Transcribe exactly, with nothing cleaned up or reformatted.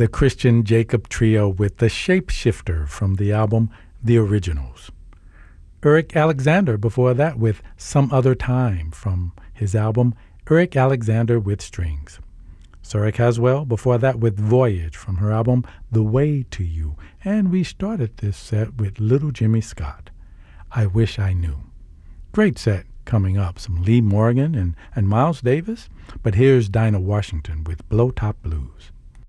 the Christian Jacob Trio with The Shapeshifter from the album The Originals. Eric Alexander before that with Some Other Time from his album Eric Alexander with Strings. Sarah Caswell before that with Voyage from her album The Way to You. And we started this set with Little Jimmy Scott, I Wish I Knew. Great set coming up, some Lee Morgan and, and Miles Davis, but here's Dinah Washington with Blow Top Blues.